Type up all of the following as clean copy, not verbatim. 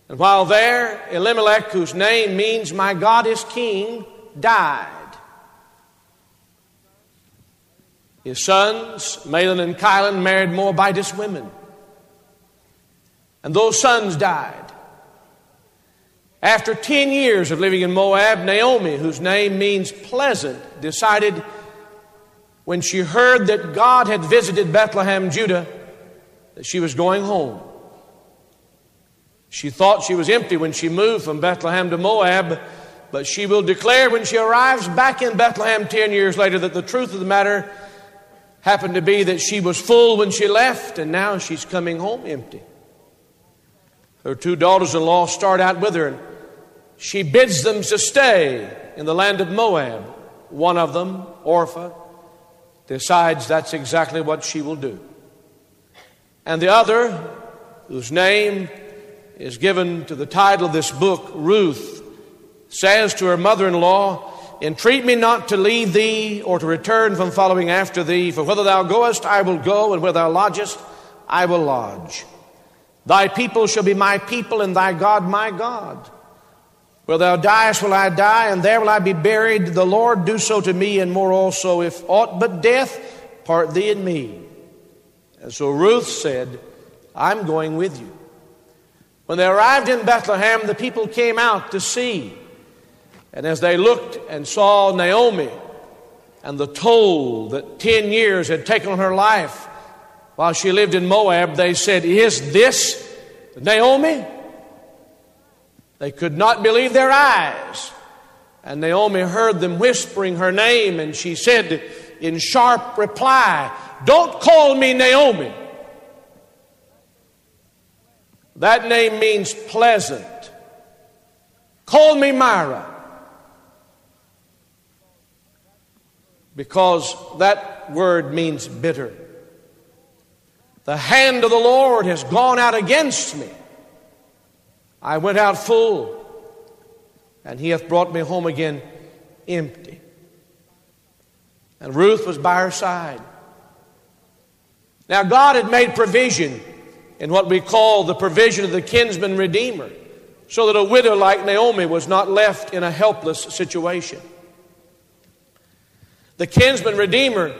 And while there, Elimelech, whose name means my God is king, died. His sons, Mahlon and Chilion, married Moabitess women. And those sons died. After 10 years of living in Moab, Naomi, whose name means pleasant, decided when she heard that God had visited Bethlehem, Judah, that she was going home. She thought she was empty when she moved from Bethlehem to Moab, but she will declare when she arrives back in Bethlehem 10 years later that the truth of the matter happened to be that she was full when she left, and now she's coming home empty. Her two daughters-in-law start out with her, and she bids them to stay in the land of Moab. One of them, Orpah, decides that's exactly what she will do. And the other, whose name is given to the title of this book, Ruth, says to her mother-in-law, entreat me not to leave thee or to return from following after thee, for whither thou goest I will go, and where thou lodgest I will lodge. Thy people shall be my people, and thy God my God. Where thou diest will I die, and there will I be buried. The Lord do so to me, and more also, if aught but death part thee and me. And so Ruth said, I'm going with you. When they arrived in Bethlehem, the people came out to see. And as they looked and saw Naomi and the toll that 10 years had taken on her life while she lived in Moab, they said, is this Naomi? They could not believe their eyes. And Naomi heard them whispering her name, and she said in sharp reply, don't call me Naomi. That name means pleasant. Call me Mara. Because that word means bitter. The hand of the Lord has gone out against me. I went out full, and he hath brought me home again empty. And Ruth was by her side. Now God had made provision in what we call the provision of the kinsman redeemer, so that a widow like Naomi was not left in a helpless situation. The kinsman redeemer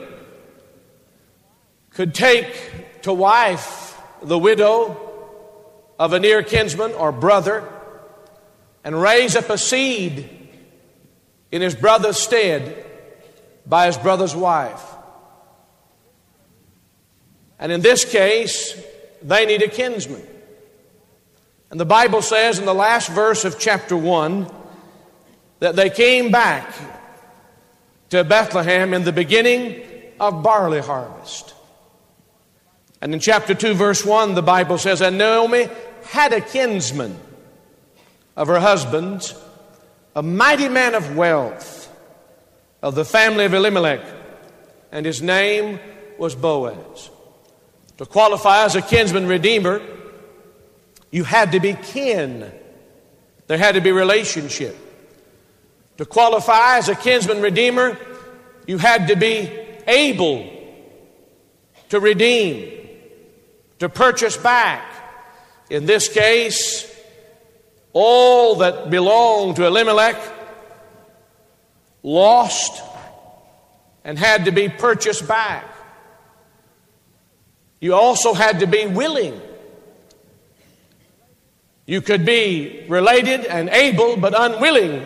could take to wife the widow of a near kinsman or brother and raise up a seed in his brother's stead by his brother's wife. And in this case, they need a kinsman. And the Bible says in the last verse of chapter 1 that they came back to Bethlehem in the beginning of barley harvest. And in chapter 2, verse 1, the Bible says, and Naomi had a kinsman of her husband's, a mighty man of wealth, of the family of Elimelech, and his name was Boaz. To qualify as a kinsman redeemer, you had to be kin. There had to be relationship. To qualify as a kinsman redeemer, you had to be able to redeem, to purchase back. In this case, all that belonged to Elimelech lost and had to be purchased back. You also had to be willing. You could be related and able but unwilling.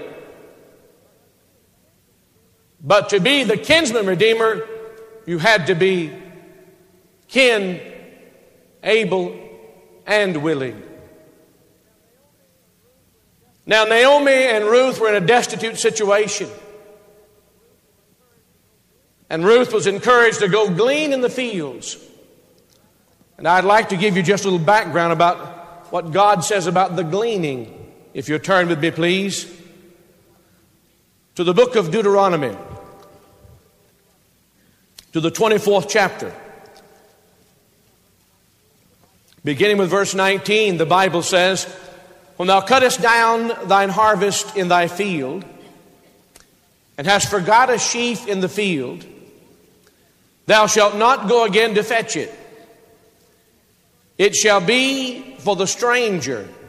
But to be the kinsman redeemer, you had to be kin, able, and willing. Now, Naomi and Ruth were in a destitute situation. And Ruth was encouraged to go glean in the fields. And I'd like to give you just a little background about what God says about the gleaning. If you'll turn with me, please, to the book of Deuteronomy, to the 24th chapter. Beginning with verse 19, the Bible says, when thou cuttest down thine harvest in thy field, and hast forgot a sheaf in the field, thou shalt not go again to fetch it. It shall be for the stranger